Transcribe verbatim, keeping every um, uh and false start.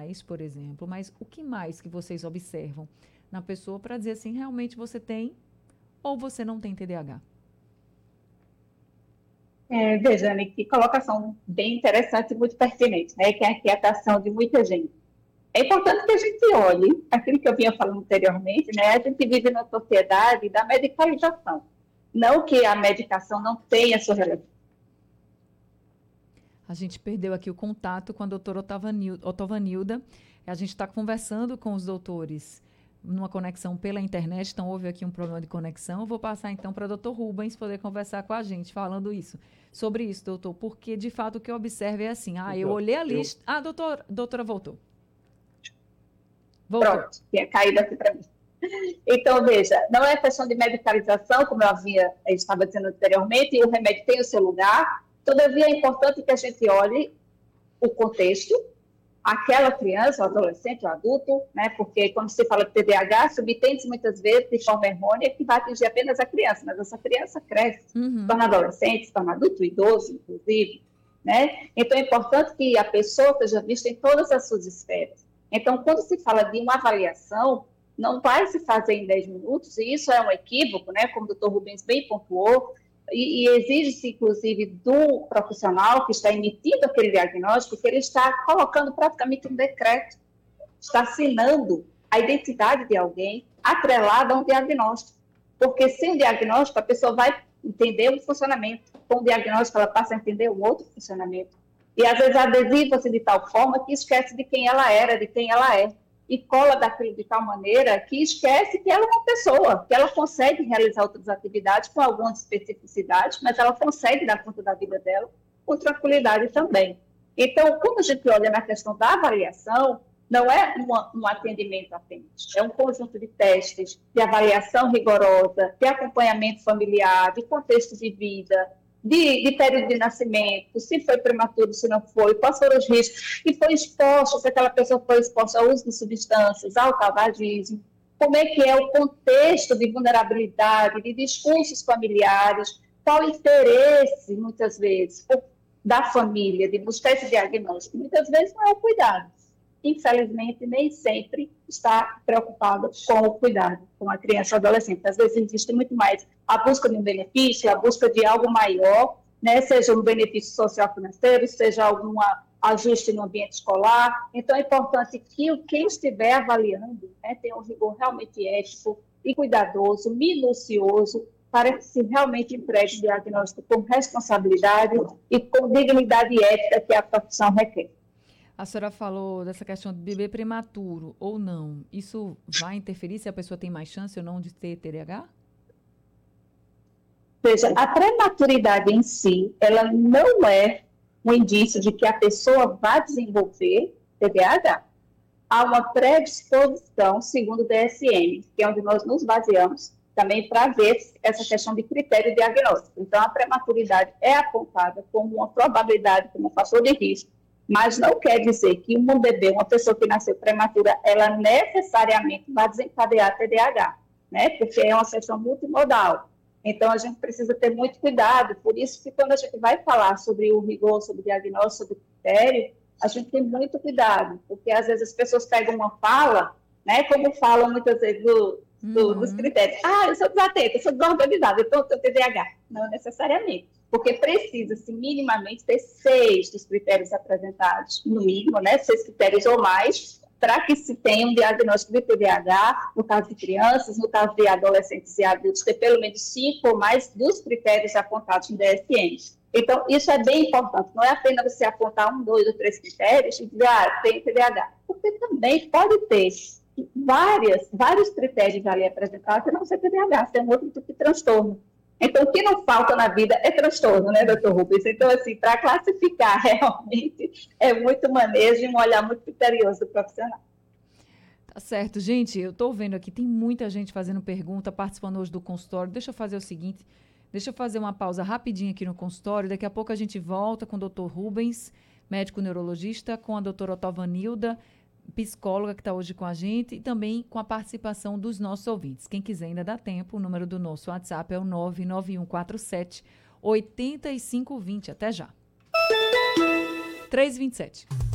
pais, por exemplo, mas o que mais que vocês observam na pessoa para dizer assim, realmente você tem ou você não tem T D A H? É, Vejane, que colocação bem interessante e muito pertinente, né? Que é a inquietação de muita gente. É importante que a gente olhe aquilo que eu vinha falando anteriormente, né? A gente vive na sociedade da medicalização. Não que a medicação não tenha sua relevância. A gente perdeu aqui o contato com a doutora Otovanilda. A gente está conversando com os doutores numa conexão pela internet, então houve aqui um problema de conexão. Eu vou passar então para o doutor Rubens poder conversar com a gente, falando isso. Sobre isso, doutor, porque de fato o que eu observo é assim, ah, eu olhei a lista... Ah, doutor, doutora voltou. Voltou. Pronto, tinha caído aqui para mim. Então, veja, não é questão de medicalização, como eu havia, eu estava dizendo anteriormente, e o remédio tem o seu lugar, todavia é importante que a gente olhe o contexto, aquela criança, o adolescente, o adulto, né, porque quando se fala de T D A H, subtende muitas vezes de forma errônea que vai atingir apenas a criança, mas essa criança cresce, uhum. se torna adolescente, se torna adulto, idoso, inclusive, né? Então é importante que a pessoa seja vista em todas as suas esferas. Então, quando se fala de uma avaliação, não vai se fazer em dez minutos, e isso é um equívoco, né, como o doutor Rubens bem pontuou, e, e exige-se, inclusive, do profissional que está emitindo aquele diagnóstico, que ele está colocando praticamente um decreto, está assinando a identidade de alguém atrelada a um diagnóstico. Porque sem o diagnóstico, a pessoa vai entender um funcionamento, com o diagnóstico ela passa a entender um outro funcionamento. E, às vezes, adesiva-se de tal forma que esquece de quem ela era, de quem ela é. E cola daquilo de tal maneira que esquece que ela é uma pessoa, que ela consegue realizar outras atividades com algumas especificidades, mas ela consegue dar conta da vida dela com tranquilidade também. Então, quando a gente olha na questão da avaliação, não é uma, um atendimento apenas, é um conjunto de testes, de avaliação rigorosa, de acompanhamento familiar, de contexto de vida, De, de período de nascimento, se foi prematuro, se não foi, quais foram os riscos, se foi exposto, se aquela pessoa foi exposta ao uso de substâncias, ao tabagismo, como é que é o contexto de vulnerabilidade, de discursos familiares, qual o interesse, muitas vezes, da família de buscar esse diagnóstico. Muitas vezes não é o cuidado. Infelizmente, nem sempre está preocupado com o cuidado com a criança ou adolescente. Às vezes existe muito mais a busca de um benefício, a busca de algo maior, né? Seja um benefício social financeiro, seja algum ajuste no ambiente escolar. Então, é importante que quem estiver avaliando, né, tenha um rigor realmente ético e cuidadoso, minucioso, para que se realmente entregue o diagnóstico com responsabilidade e com dignidade ética que a profissão requer. A senhora falou dessa questão de bebê prematuro ou não. Isso vai interferir se a pessoa tem mais chance ou não de ter T D A H? Veja, a prematuridade em si, ela não é um indício de que a pessoa vai desenvolver T D A H. Há uma predisposição, segundo o D S M, que é onde nós nos baseamos também para ver essa questão de critério diagnóstico. Então, a prematuridade é apontada como uma probabilidade, como um fator de risco, mas não quer dizer que um bebê, uma pessoa que nasceu prematura, ela necessariamente vai desencadear T D A H, né? Porque é uma questão multimodal. Então, a gente precisa ter muito cuidado. Por isso que quando a gente vai falar sobre o rigor, sobre o diagnóstico, sobre o critério, a gente tem muito cuidado, porque às vezes as pessoas pegam uma fala, né? Como falam muitas vezes do, do, uhum. dos critérios. Ah, eu sou desatenta, eu sou desorganizada, então eu tenho T D A H. Não necessariamente. Porque precisa-se minimamente ter seis dos critérios apresentados, no mínimo, né, seis critérios ou mais, para que se tenha um diagnóstico de T D A H, no caso de crianças, no caso de adolescentes e adultos, ter pelo menos cinco ou mais dos critérios apontados no D S M. Então, isso é bem importante, não é apenas você apontar um, dois ou três critérios e dizer, ah, tem T D A H, porque também pode ter várias, vários critérios ali apresentados e não ser T D A H, ser um outro tipo de transtorno. Então, o que não falta na vida é transtorno, né, doutor Rubens? Então, assim, para classificar realmente é muito manejo e um olhar muito criterioso do profissional. Tá certo, gente, eu estou vendo aqui, tem muita gente fazendo pergunta, participando hoje do consultório. Deixa eu fazer o seguinte, deixa eu fazer uma pausa rapidinho aqui no consultório, daqui a pouco a gente volta com o doutor Rubens, médico neurologista, com a doutora Otovanilda, psicóloga que está hoje com a gente e também com a participação dos nossos ouvintes. Quem quiser ainda dá tempo, o número do nosso WhatsApp é o nove nove um quatro sete, oito cinco dois zero. Até já. três e vinte e sete.